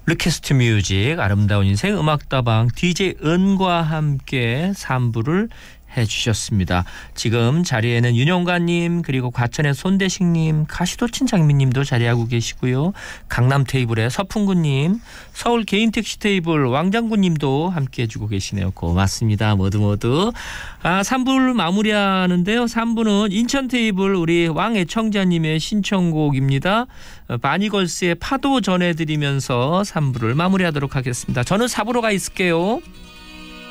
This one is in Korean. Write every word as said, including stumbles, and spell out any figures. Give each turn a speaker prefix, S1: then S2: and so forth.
S1: 리퀘스트 뮤직 아름다운 인생 음악다방 디제이 은과 함께 삼 부를 해주셨습니다. 지금 자리에는 윤영관님 그리고 과천의 손대식님 가시도친 장미님도 자리하고 계시고요. 강남 테이블의 서풍구님 서울 개인택시 테이블 왕장군님도 함께 해주고 계시네요. 고맙습니다. 모두 모두. 아, 삼 부를 마무리하는데요. 삼 부는 인천 테이블 우리 왕애청자님의 신청곡입니다. 바니걸스의 파도 전해드리면서 삼 부를 마무리하도록 하겠습니다. 저는 사 부로 가 있을게요.